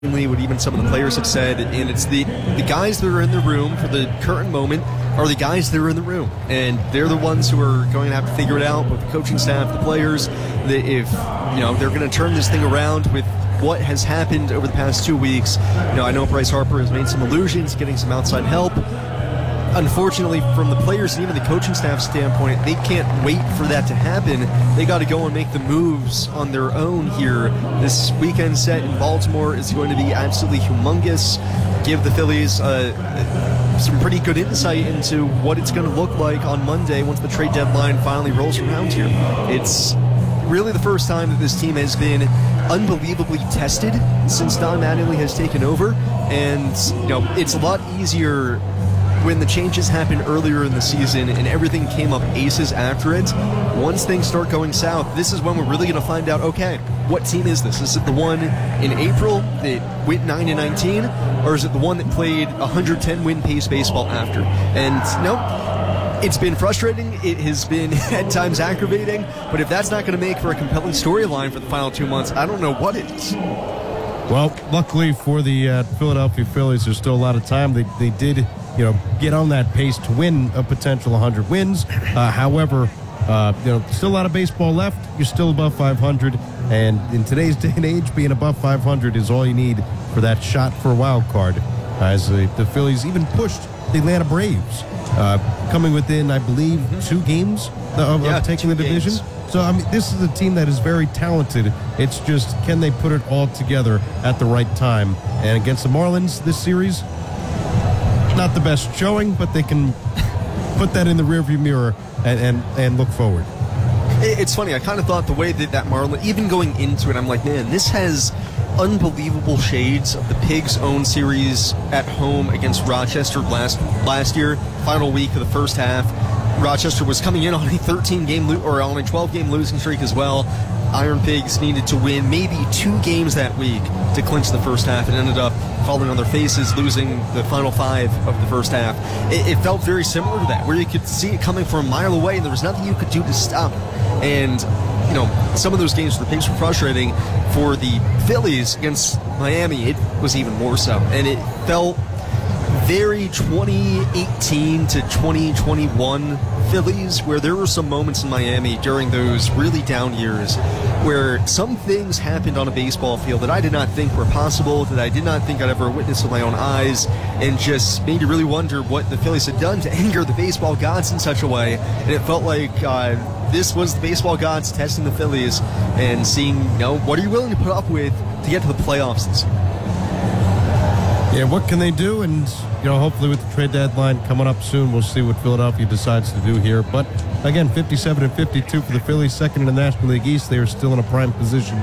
what even some of the players have said, and it's the guys that are in the room for the current moment are the guys that are in the room, and they're the ones who are going to have to figure it out with the coaching staff, the players, that if they're going to turn this thing around with what has happened over the past 2 weeks. I know Bryce Harper has made some allusions, getting some outside help. Unfortunately, from the players and even the coaching staff standpoint, they can't wait for that to happen. They got to go and make the moves on their own here. This weekend set in Baltimore is going to be absolutely humongous. Give the Phillies some pretty good insight into what it's going to look like on Monday once the trade deadline finally rolls around here. It's really the first time that this team has been unbelievably tested since Don Mattingly has taken over, and it's a lot easier when the changes happened earlier in the season and everything came up aces after it. Once things start going south, this is when we're really going to find out, okay, what team is this? Is it the one in April that went 9-19, or is it the one that played 110-win pace baseball after? And it's been frustrating. It has been at times aggravating, but if that's not going to make for a compelling storyline for the final 2 months, I don't know what is. Well, luckily for the Philadelphia Phillies, there's still a lot of time. They did get on that pace to win a potential 100 wins. However, still a lot of baseball left. You're still above 500, and in today's day and age, being above 500 is all you need for that shot for a wild card. As the Phillies even pushed the Atlanta Braves, coming within, I believe, 2 games of taking the division. Games. So, this is a team that is very talented. It's just, can they put it all together at the right time? And against the Marlins this series, not the best showing, but they can put that in the rearview mirror and look forward. It's funny. I kind of thought the way that Marlin, even going into it, I'm like, man, this has unbelievable shades of the Pigs' own series at home against Rochester last year, final week of the first half. Rochester was coming in on a 12-game losing streak as well. Iron Pigs needed to win maybe 2 games that week to clinch the first half, and ended up falling on their faces, losing the final 5 of the first half. It felt very similar to that, where you could see it coming from a mile away, and there was nothing you could do to stop it. And some of those games for the Pigs were frustrating. For the Phillies against Miami, it was even more so, and it felt very 2018 to 2021 Phillies, where there were some moments in Miami during those really down years where some things happened on a baseball field that I did not think were possible, that I did not think I'd ever witness with my own eyes, and just made you really wonder what the Phillies had done to anger the baseball gods in such a way. And it felt like this was the baseball gods testing the Phillies and seeing, what are you willing to put up with to get to the playoffs this year? Yeah, what can they do? And, hopefully with the trade deadline coming up soon, we'll see what Philadelphia decides to do here. But, again, 57-52 for the Phillies, second in the National League East. They are still in a prime position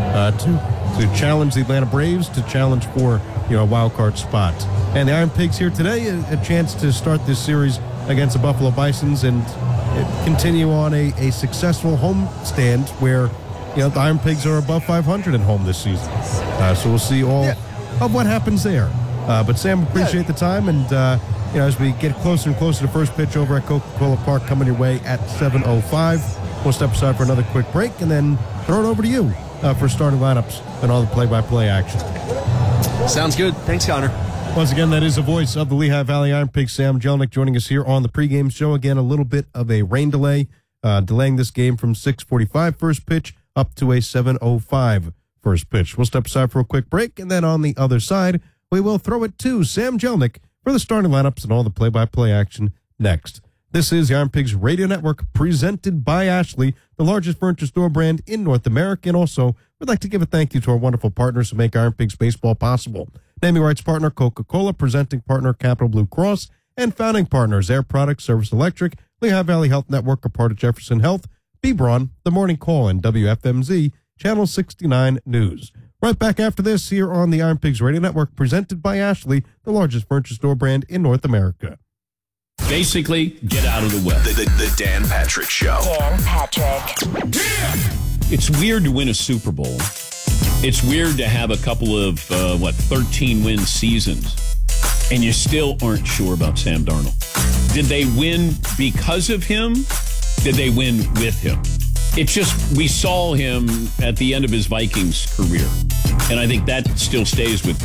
to challenge the Atlanta Braves, to challenge for, a wild card spot. And the Iron Pigs here today, a chance to start this series against the Buffalo Bisons and continue on a successful home stand where, the Iron Pigs are above 500 at home this season. So we'll see all of what happens there. But Sam, appreciate the time, and as we get closer and closer to first pitch over at Coca-Cola Park coming your way at 7:05, we'll step aside for another quick break and then throw it over to you for starting lineups and all the play-by-play action. Sounds good. Thanks, Connor. Once again, that is the voice of the Lehigh Valley Iron Pigs, Sam Jelnick, joining us here on the pregame show. Again, a little bit of a rain delay, delaying this game from 6:45 first pitch up to a 7:05 first pitch. We'll step aside for a quick break, and then on the other side, we will throw it to Sam Jelnick for the starting lineups and all the play-by-play action next. This is the Iron Pigs Radio Network, presented by Ashley, the largest furniture store brand in North America. And also, we'd like to give a thank you to our wonderful partners who make Iron Pigs baseball possible. Naming rights partner Coca-Cola, presenting partner Capital Blue Cross, and founding partners Air Products, Service Electric, Lehigh Valley Health Network, a part of Jefferson Health, B-Braun, The Morning Call, and WFMZ, Channel 69 News. Right back after this here on the Iron Pigs Radio Network, presented by Ashley, the largest furniture store brand in North America. Basically, get out of the way. The Dan Patrick Show. Dan Patrick. It's weird to win a Super Bowl. It's weird to have a couple of, 13-win seasons, and you still aren't sure about Sam Darnold. Did they win because of him? Did they win with him? It's just, we saw him at the end of his Vikings career. And I think that still stays with